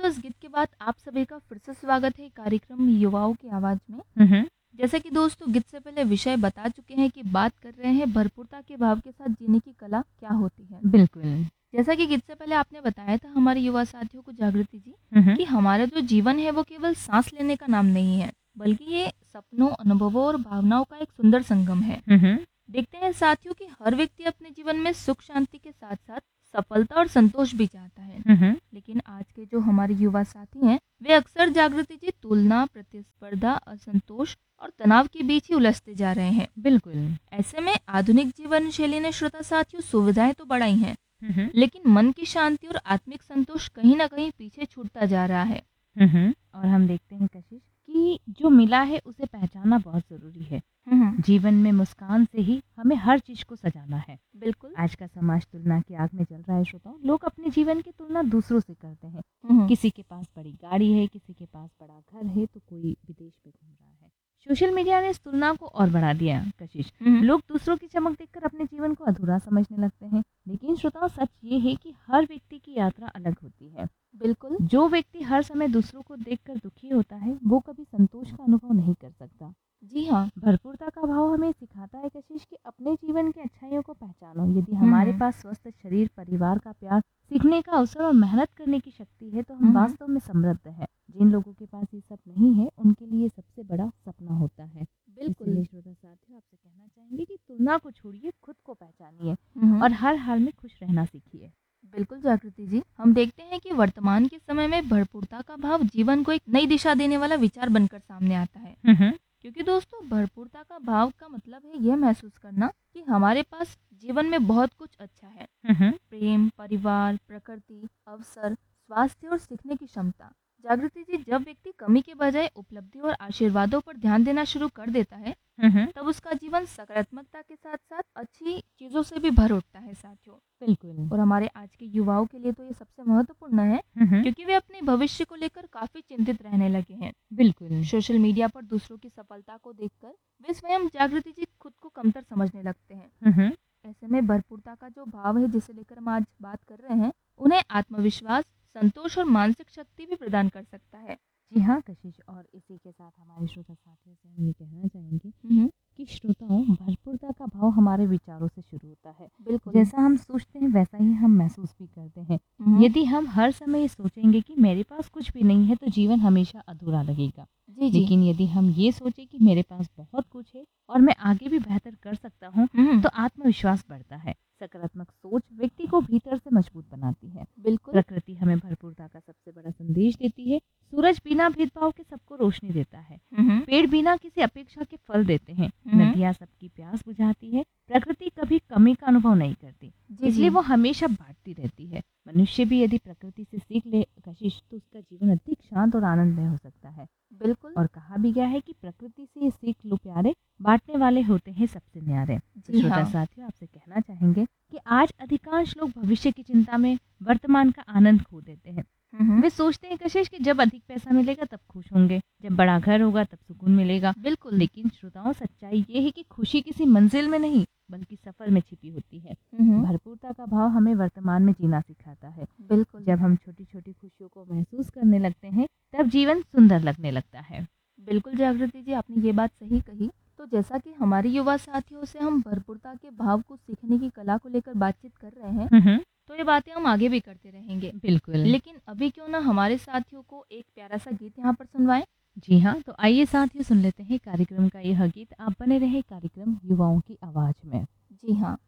उस गीत के बाद आप सभी का फिर से स्वागत है कार्यक्रम युवाओं की आवाज़ में। हम्म। जैसे कि दोस्तों गीत से पहले विषय बता चुके हैं कि बात कर रहे हैं भरपूरता के भाव के साथ जीने की कला क्या होती है। बिल्कुल। जैसा कि गीत से पहले आपने बताया था हमारे युवा साथियों को जागृति जी हम्म। कि हमारा जो जीवन है वो केवल सांस लेने का नाम नहीं है, बल्कि ये सपनों, अनुभवों और भावनाओं का एक सुंदर संगम है। हम्म। देखते हैं साथियों कि हर व्यक्ति अपने जीवन में सुख शांति के साथ साथ सफलता और संतोष भी चाहता है। हम्म। लेकिन आज के जो हमारे युवा साथी हैं वे अक्सर जागृति जी तुलना, प्रतिस्पर्धा, असंतोष और तनाव के बीच ही उलझते जा रहे हैं। बिल्कुल। ऐसे में आधुनिक जीवन शैली ने श्रोता साथियों सुविधाएं तो बढ़ाई हैं, हम्म। लेकिन मन की शांति और आत्मिक संतोष कहीं ना कहीं पीछे छूटता जा रहा है। और हम देखते हैं कशिश कि जो मिला है उसे पहचानना बहुत जरूरी है। हम्म, जीवन में मुस्कान से ही हमें हर चीज को सजाना है। बिल्कुल। आज का समाज तुलना की आग में जल रहा है श्रोताओं। लोग अपने जीवन की तुलना दूसरों से करते हैं। हम्म, किसी के पास बड़ी गाड़ी है, किसी के पास बड़ा घर है, तो कोई विदेश में घूम रहा है। सोशल मीडिया ने इस तुलना को और बढ़ा दिया कशिश। हम्म, लोग दूसरों की चमक देखकर अपने जीवन को अधूरा समझने लगते हैं। लेकिन श्रोताओं सच ये है कि हर व्यक्ति की यात्रा अलग होती है। बिल्कुल। जो व्यक्ति हर समय दूसरों को देखकर दुखी होता है वो कभी संतोष का अनुभव नहीं कर सकता। जी हाँ। भरपूरता का भाव हमें सिखाता है कशिश कि अपने जीवन की अच्छाइयों को पहचानो। यदि हमारे पास स्वस्थ शरीर, परिवार का प्यार, सीखने का अवसर और मेहनत करने की शक्ति है तो हम वास्तव में समृद्ध है। जिन लोगों के पास ये सब नहीं है उनके लिए सबसे बड़ा सपना होता है। बिल्कुल। इसलिए श्रोता साथियों आपसे कहना चाहेंगे कि तुलना को छोड़िए, खुद को पहचानिए हम्म, और हर हाल में खुश रहना सीखिए। बिल्कुल जागृति जी, हम देखते हैं कि वर्तमान के समय में भरपूरता का भाव जीवन को एक नई दिशा देने वाला विचार बनकर सामने आता है। क्योंकि दोस्तों भरपूरता का भाव का मतलब है यह महसूस करना कि हमारे पास जीवन में बहुत कुछ अच्छा है। प्रेम, परिवार, प्रकृति, अवसर, स्वास्थ्य और सीखने की क्षमता। जागृति जी, जब व्यक्ति कमी के बजाय उपलब्धि और आशीर्वादों पर ध्यान देना शुरू कर देता है तब उसका जीवन सकारात्मकता के साथ साथ अच्छी चीजों से भी भर उठता है साथियों। बिल्कुल। और हमारे आज के युवाओं के लिए तो ये सबसे महत्वपूर्ण है, क्योंकि वे अपने भविष्य को लेकर काफी चिंतित रहने लगे हैं। बिल्कुल। सोशल मीडिया पर दूसरों की सफलता को देखकर वे स्वयं जागृति जी खुद को कमतर समझने लगते हैं। ऐसे में भरपूरता का जो भाव है जिसे लेकर हम आज बात कर रहे हैं, उन्हें आत्मविश्वास, संतोष और मानसिक शक्ति भी प्रदान कर सकता है। जी हाँ कशिश, और इसी के साथ हमारे श्रोता साथियों से हम ये कहना चाहेंगे कि श्रोताओं भरपूरता का भाव हमारे विचारों से शुरू होता है। बिल्कुल। जैसा हम सोचते हैं वैसा ही हम महसूस भी करते हैं। यदि हम हर समय ये सोचेंगे कि मेरे पास कुछ भी नहीं है तो जीवन हमेशा अधूरा लगेगा। जी जी। लेकिन यदि हम ये सोचे कि मेरे पास बहुत कुछ है और मैं आगे भी बेहतर कर सकता हूँ तो आत्मविश्वास बढ़ता है। सकारात्मक सोच व्यक्ति को भीतर से मजबूत बनाती है। बिल्कुल। प्रकृति हमें भरपूरता का सबसे बड़ा संदेश देती है। सूरज बिना भेदभाव के सबको रोशनी देता है। पेड़ बिना किसी अपेक्षा के फल देते हैं। नदियाँ सबकी प्यास बुझाती है। प्रकृति कभी कमी का अनुभव नहीं करती, इसलिए वो हमेशा बांटती रहती है। मनुष्य भी यदि प्रकृति से सीख ले कशिश तो उसका जीवन अधिक शांत और आनंदमय हो सकता है। बिल्कुल। और कहा भी गया है कि प्रकृति से ये सीख लो प्यारे, बांटने वाले होते हैं सबसे न्यारे। जी श्रोता हाँ। साथियों आपसे कहना चाहेंगे कि आज अधिकांश लोग भविष्य की चिंता में वर्तमान का आनंद खो देते हैं। वे सोचते हैं कशिश कि जब अधिक पैसा मिलेगा तब खुश होंगे, जब बड़ा घर होगा तब सुकून मिलेगा। बिल्कुल। लेकिन श्रोताओं सच्चाई ये है कि खुशी किसी मंजिल में नहीं बल्कि सफर में छिपी होती है। भरपूरता का भाव हमें वर्तमान में जीना सिखाता है। बिल्कुल। जब हम छोटी छोटी खुशियों को महसूस करने लगते हैं तब जीवन सुंदर लगने लगता है। बिल्कुल जागृति जी, आपने ये बात सही कही। तो जैसा कि हमारे युवा साथियों से हम भरपूरता के भाव को सीखने की कला को लेकर बातचीत कर रहे हैं, तो ये बातें हम आगे भी करते रहेंगे। बिल्कुल। लेकिन अभी क्यों ना हमारे साथियों को एक प्यारा सा गीत यहाँ पर सुनवाएं। जी हाँ, तो आइए साथियों सुन लेते हैं कार्यक्रम का यह गीत। आप बने रहे कार्यक्रम युवाओं की आवाज में। जी हाँ।